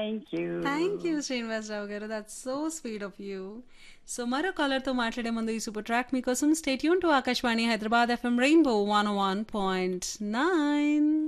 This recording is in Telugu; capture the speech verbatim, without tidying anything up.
Thank you. Thank you Srinivasarao గారు. That's so sweet of you. So మరో కాలర్తో మాట్లాడే ముందు ఈ సూపర్ ట్రాక్ మీకోసం. Stay tune to Akashvani Hyderabad FM rainbow one one point nine.